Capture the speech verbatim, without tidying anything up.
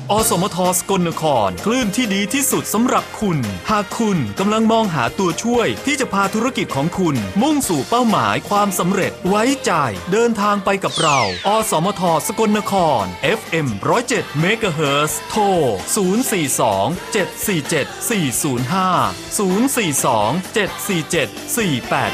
อสมทสกลนครคลื่นที่ดีที่สุดสำหรับคุณหากคุณกำลังมองหาตัวช่วยที่จะพาธุรกิจของคุณมุ่งสู่เป้าหมายความสำเร็จไว้ใจเดินทางไปกับเราอสมทสกลนคร เอฟ เอ็ม หนึ่งศูนย์เจ็ด เมกะเฮิรตซ์โทรศูนย์ สี่ สอง เจ็ด สี่ เจ็ด สี่ ศูนย์ ห้า ศูนย์ สี่ สอง เจ็ด สี่ เจ็ด สี่ แปด